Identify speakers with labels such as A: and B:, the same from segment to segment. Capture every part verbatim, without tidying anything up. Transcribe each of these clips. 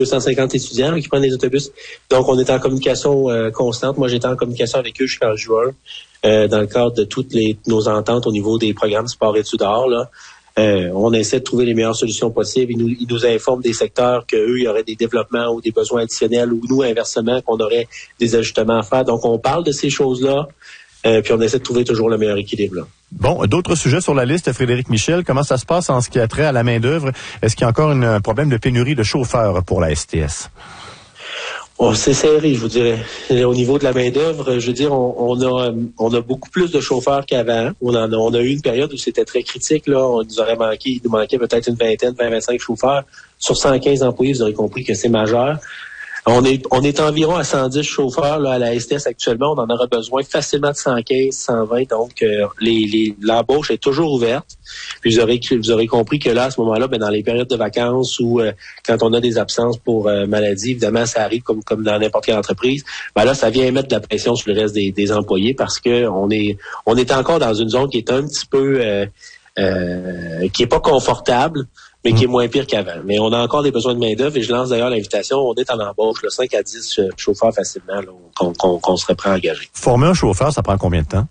A: deux cent cinquante étudiants là, qui prennent les autobus. Donc, on est en communication euh, constante. Moi, j'étais en communication avec eux jusqu'en juin, euh, dans le cadre de toutes les nos ententes au niveau des programmes sport-études art, là. Euh, on essaie de trouver les meilleures solutions possibles. Ils nous, ils nous informent des secteurs qu'eux, il y aurait des développements ou des besoins additionnels, ou nous, inversement, qu'on aurait des ajustements à faire. Donc, on parle de ces choses-là, euh, puis on essaie de trouver toujours le meilleur équilibre, là.
B: Bon, d'autres sujets sur la liste, Frédéric Michel. Comment ça se passe en ce qui a trait à la main-d'œuvre? Est-ce qu'il y a encore une, un problème de pénurie de chauffeurs pour la S T S?
A: Oh, c'est serré, je vous dirais. Au niveau de la main-d'œuvre, je veux dire, on, on a on a beaucoup plus de chauffeurs qu'avant. On en a, on a eu une période où c'était très critique, là. On nous aurait manqué, il nous manquait peut-être une vingtaine, vingt, vingt-cinq chauffeurs. Sur cent quinze employés, vous aurez compris que c'est majeur. On est on est environ à cent dix chauffeurs là, à la S T S actuellement. On en aura besoin facilement de cent quinze, cent vingt. Donc, euh, les, les, l'embauche est toujours ouverte. Puis vous aurez vous aurez compris que là, à ce moment-là, ben, dans les périodes de vacances ou euh, quand on a des absences pour euh, maladie, évidemment, ça arrive comme comme dans n'importe quelle entreprise. Ben là, ça vient mettre de la pression sur le reste des, des employés parce que on est on est encore dans une zone qui est un petit peu euh, euh, qui est pas confortable, mais qui est moins pire qu'avant. Mais on a encore des besoins de main-d'œuvre et je lance d'ailleurs l'invitation. On est en embauche, là, cinq à dix chauffeurs facilement là, qu'on, qu'on, qu'on serait prêt à engager.
B: Former un chauffeur, ça prend combien de temps?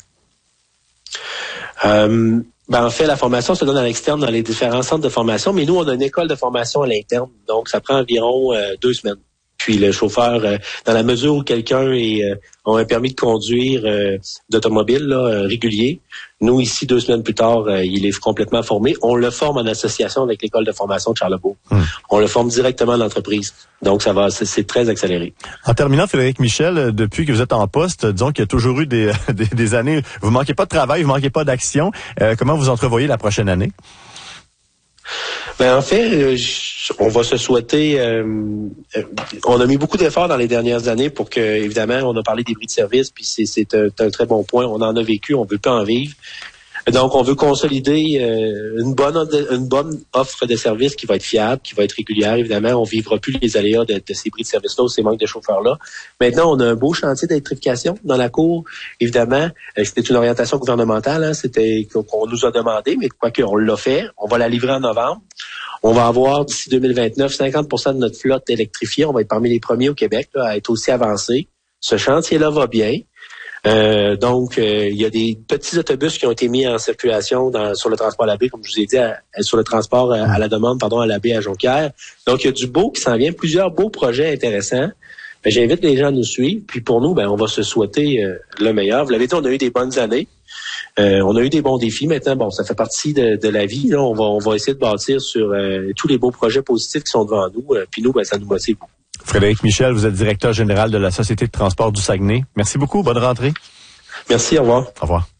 A: Euh, ben, en fait, la formation se donne à l'externe dans les différents centres de formation, mais nous, on a une école de formation à l'interne. Donc, ça prend environ euh, deux semaines. Puis le chauffeur, euh, dans la mesure où quelqu'un est, euh, a un permis de conduire euh, d'automobile là, euh, régulier, nous, ici, deux semaines plus tard, euh, il est complètement formé. On le forme en association avec l'école de formation de Charlebourg. Hum. On le forme directement à l'entreprise. Donc, ça va, c'est, c'est très accéléré.
B: En terminant, Frédéric Michel, depuis que vous êtes en poste, disons qu'il y a toujours eu des, des, des années, vous manquez pas de travail, vous manquez pas d'action. Euh, comment vous entrevoyez la prochaine année?
A: Ben en fait, euh, on va se souhaiter. Euh, euh, on a mis beaucoup d'efforts dans les dernières années pour que, évidemment, on a parlé des prix de service, puis c'est, c'est un, un très bon point. On en a vécu, on veut pas en vivre. Donc, on veut consolider euh, une bonne une bonne offre de service qui va être fiable, qui va être régulière. Évidemment, on vivra plus les aléas de, de ces prix de service-là ou ces manques de chauffeurs-là. Maintenant, on a un beau chantier d'électrification dans la cour. Évidemment, euh, c'était une orientation gouvernementale. Hein, c'était qu'on nous a demandé, mais quoique on l'a fait. On va la livrer en novembre. On va avoir, d'ici deux mille vingt-neuf, cinquante pour cent de notre flotte électrifiée. On va être parmi les premiers au Québec là, à être aussi avancé. Ce chantier-là va bien. Euh, donc, euh, il y a des petits autobus qui ont été mis en circulation dans, sur le transport à la baie, comme je vous ai dit, à, à, sur le transport à, à la demande, pardon, à la baie à Jonquière. Donc, il y a du beau qui s'en vient, plusieurs beaux projets intéressants. Ben, j'invite les gens à nous suivre. Puis pour nous, ben, on va se souhaiter euh, le meilleur. Vous l'avez dit, on a eu des bonnes années. Euh, on a eu des bons défis. Maintenant, bon, ça fait partie de, de la vie. Là, on va, on va essayer de bâtir sur euh, tous les beaux projets positifs qui sont devant nous. Euh, puis nous, ben, ça nous motive beaucoup.
B: Frédéric Michel, vous êtes directeur général de la Société de transport du Saguenay. Merci beaucoup. Bonne rentrée.
A: Merci. Au revoir.
B: Au revoir.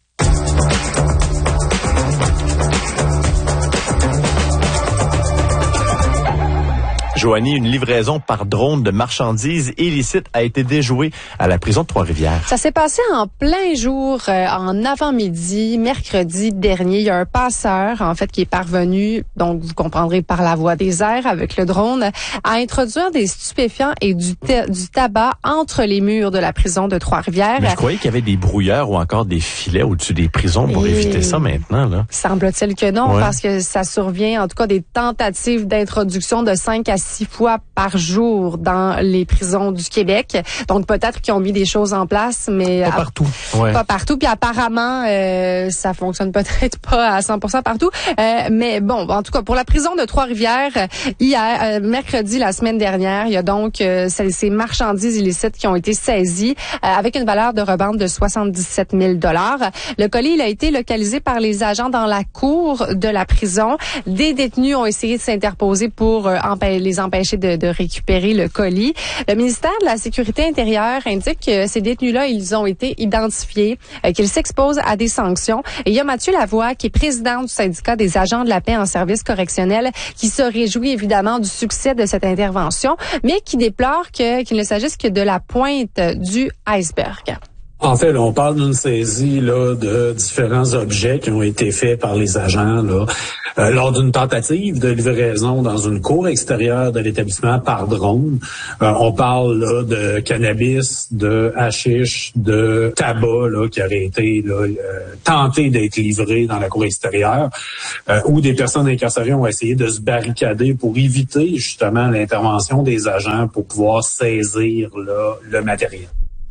B: Joanie, une livraison par drone de marchandises illicites a été déjouée à la prison de Trois-Rivières.
C: Ça s'est passé en plein jour, euh, en avant-midi, mercredi dernier. Il y a un passeur, en fait, qui est parvenu, donc vous comprendrez par la voie des airs avec le drone, à introduire des stupéfiants et du, ta- du tabac entre les murs de la prison de Trois-Rivières.
B: Mais je croyais qu'il y avait des brouilleurs ou encore des filets au-dessus des prisons pour et éviter ça maintenant, là.
C: Semble-t-il que non,
B: ouais.
C: Parce que ça survient, en tout cas, des tentatives d'introduction de cinq à six fois par jour dans les prisons du Québec. Donc, peut-être qu'ils ont mis des choses en place, mais...
B: Pas partout. Ouais.
C: Pas partout. Puis apparemment, euh, ça fonctionne peut-être pas à cent pour cent partout. Euh, mais bon, en tout cas, pour la prison de Trois-Rivières, hier, euh, mercredi, la semaine dernière, il y a donc euh, ces marchandises illicites qui ont été saisies euh, avec une valeur de revente de soixante-dix-sept mille dollars. Le colis, il a été localisé par les agents dans la cour de la prison. Des détenus ont essayé de s'interposer pour euh, empê- les empêcher de, de récupérer le colis. Le ministère de la Sécurité intérieure indique que ces détenus-là, ils ont été identifiés, euh, qu'ils s'exposent à des sanctions. Et il y a Mathieu Lavoie, qui est président du syndicat des agents de la paix en service correctionnel, qui se réjouit évidemment du succès de cette intervention, mais qui déplore que, qu'il ne s'agisse que de la pointe du iceberg.
D: En fait, là, on parle d'une saisie là, de différents objets qui ont été faits par les agents là, euh, lors d'une tentative de livraison dans une cour extérieure de l'établissement par drone. Euh, on parle là, de cannabis, de hashish, de tabac là, qui aurait été là, euh, tenté d'être livré dans la cour extérieure, euh, où des personnes incarcérées ont essayé de se barricader pour éviter justement l'intervention des agents pour pouvoir saisir là, le matériel.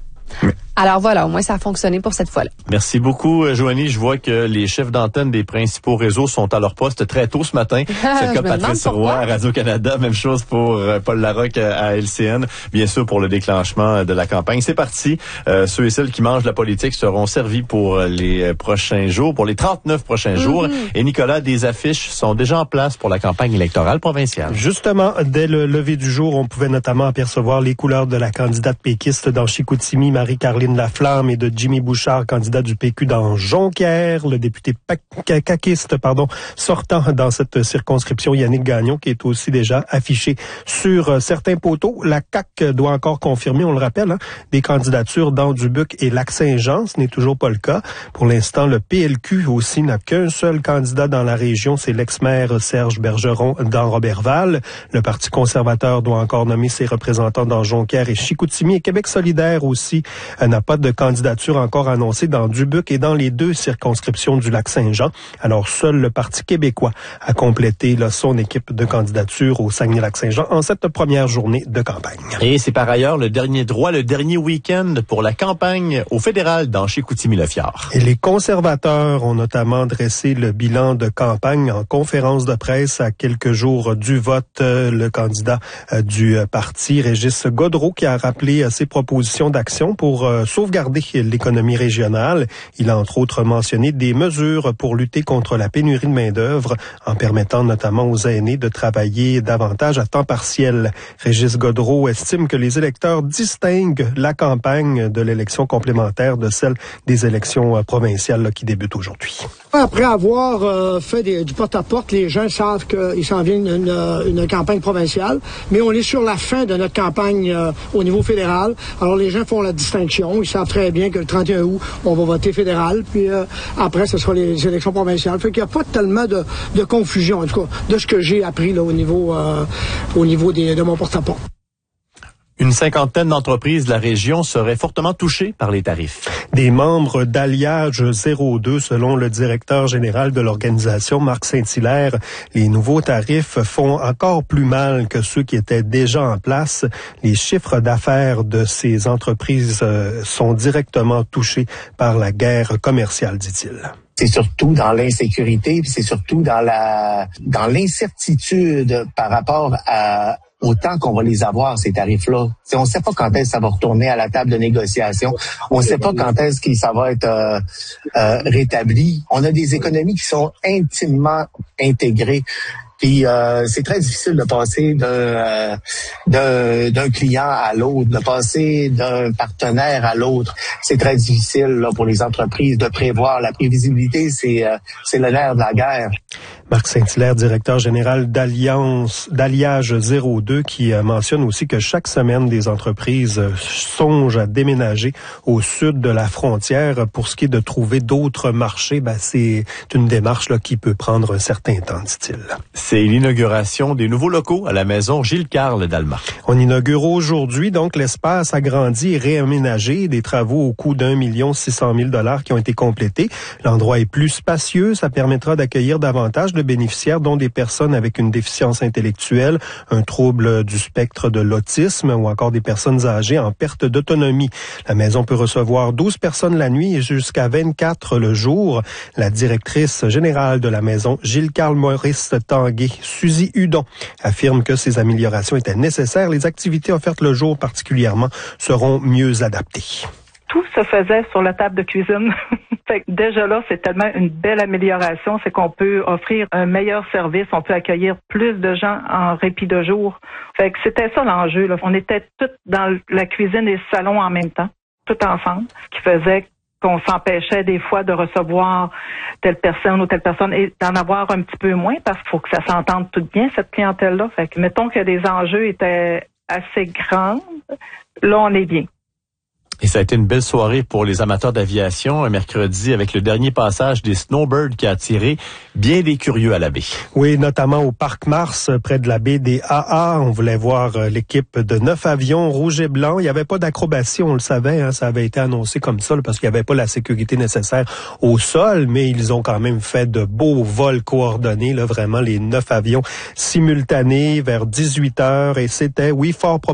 C: Alors voilà, au moins ça a fonctionné pour cette fois-là.
B: Merci beaucoup, Joanie. Je vois que les chefs d'antenne des principaux réseaux sont à leur poste très tôt ce matin. C'est le cas de Patrice Roy à Radio-Canada. Même chose pour euh, Paul Larocque à L C N. Bien sûr, pour le déclenchement de la campagne. C'est parti. Euh, ceux et celles qui mangent la politique seront servis pour les prochains jours, pour les trente-neuf prochains mm-hmm. jours. Et Nicolas, des affiches sont déjà en place pour la campagne électorale provinciale.
E: Justement, dès le lever du jour, on pouvait notamment apercevoir les couleurs de la candidate péquiste dans Chicoutimi, Marie-Caroline Laflamme, et de Jimmy Bouchard, candidat du P Q dans Jonquière. Le député caquiste, pardon, sortant dans cette circonscription, Yannick Gagnon, qui est aussi déjà affiché sur certains poteaux. La C A Q doit encore confirmer, on le rappelle, hein, des candidatures dans Dubuque et Lac-Saint-Jean. Ce n'est toujours pas le cas. Pour l'instant, le P L Q aussi n'a qu'un seul candidat dans la région, c'est l'ex-maire Serge Bergeron dans Roberval. Le Parti conservateur doit encore nommer ses représentants dans Jonquière et Chicoutimi. Et Québec solidaire aussi n'a pas de candidature encore annoncée dans Dubuque et dans les deux circonscriptions du Lac-Saint-Jean. Alors, seul le Parti québécois a complété là, son équipe de candidature au Saguenay-Lac-Saint-Jean en cette première journée de campagne.
B: Et c'est par ailleurs le dernier droit, le dernier week-end pour la campagne au fédéral dans Chicoutimi-le-Fjord.
E: Et les conservateurs ont notamment dressé le bilan de campagne en conférence de presse à quelques jours du vote. Le candidat du parti, Régis Godreau, qui a rappelé ses propositions d'action pour sauvegarder l'économie régionale. Il a entre autres mentionné des mesures pour lutter contre la pénurie de main-d'œuvre en permettant notamment aux aînés de travailler davantage à temps partiel. Régis Godreau estime que les électeurs distinguent la campagne de l'élection complémentaire de celle des élections provinciales là, qui débutent aujourd'hui.
F: Après avoir euh, fait des, du porte-à-porte, les gens savent qu'il s'en vient une, une, une campagne provinciale, mais on est sur la fin de notre campagne euh, au niveau fédéral. Alors les gens font la distinction. Ils savent très bien que le trente et un août, on va voter fédéral, puis euh, après, ce sera les élections provinciales. Fait qu'il n'y a pas tellement de, de confusion, en tout cas, de ce que j'ai appris là au niveau, euh, au niveau des, de mon porte-à-porte.
B: Une cinquantaine d'entreprises de la région seraient fortement touchées par les tarifs.
E: Des membres d'Alliage zéro deux, selon le directeur général de l'organisation, Marc Saint-Hilaire. Les nouveaux tarifs font encore plus mal que ceux qui étaient déjà en place. Les chiffres d'affaires de ces entreprises sont directement touchés par la guerre commerciale, dit-il.
G: C'est surtout dans l'insécurité, puis c'est surtout dans la dans l'incertitude par rapport à autant qu'on va les avoir, ces tarifs-là. T'sais, on ne sait pas quand est-ce que ça va retourner à la table de négociation. On ne sait pas quand est-ce que ça va être euh, euh, rétabli. On a des économies qui sont intimement intégrées. Puis euh, c'est très difficile de passer d'un, euh, d'un, d'un client à l'autre, de passer d'un partenaire à l'autre. C'est très difficile là, pour les entreprises de prévoir. La prévisibilité, c'est, euh, c'est le nerf de la guerre.
E: Marc Saint-Hilaire, directeur général d'Alliance, d'Alliage zéro deux, qui euh, mentionne aussi que chaque semaine, des entreprises euh, songent à déménager au sud de la frontière. Pour ce qui est de trouver d'autres marchés, ben, c'est une démarche là, qui peut prendre un certain temps, dit-il.
B: C'est l'inauguration des nouveaux locaux à la maison Gilles-Carle d'Alma.
E: On inaugure aujourd'hui, donc l'espace agrandi et réaménagé, des travaux au coût d'un million six cent mille dollars qui ont été complétés. L'endroit est plus spacieux, ça permettra d'accueillir davantage de bénéficiaires, dont des personnes avec une déficience intellectuelle, un trouble du spectre de l'autisme ou encore des personnes âgées en perte d'autonomie. La maison peut recevoir douze personnes la nuit et jusqu'à vingt-quatre le jour. La directrice générale de la maison, Gilles-Carle Maurice Tanguay, Suzy Hudon, affirme que ces améliorations étaient nécessaires. Les activités offertes le jour particulièrement seront mieux adaptées.
H: Tout se faisait sur la table de cuisine. Fait que déjà là, c'est tellement une belle amélioration, c'est qu'on peut offrir un meilleur service, on peut accueillir plus de gens en répit de jour. Fait que c'était ça l'enjeu, là. On était tous dans la cuisine et le salon en même temps, tout ensemble, ce qui faisait qu'on s'empêchait des fois de recevoir telle personne ou telle personne et d'en avoir un petit peu moins parce qu'il faut que ça s'entende tout bien, cette clientèle-là. Fait que mettons que les enjeux étaient assez grands, là on est bien.
B: Et ça a été une belle soirée pour les amateurs d'aviation, un mercredi avec le dernier passage des Snowbirds qui a attiré bien des curieux à la baie.
E: Oui, notamment au Parc Mars, près de la baie des A A. On voulait voir l'équipe de neuf avions rouges et blancs. Il n'y avait pas d'acrobatie, on le savait, hein, ça avait été annoncé comme ça, là, parce qu'il n'y avait pas la sécurité nécessaire au sol, mais ils ont quand même fait de beaux vols coordonnés, là, vraiment les neuf avions simultanés vers dix-huit heures, et c'était, oui, fort probablement